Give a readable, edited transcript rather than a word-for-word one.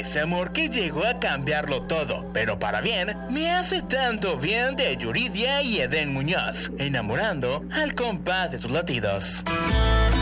ese amor que llegó a cambiarlo todo, pero para bien, me hace tanto bien de Yuridia y Eden Muñoz, enamorando al compás de sus latidos.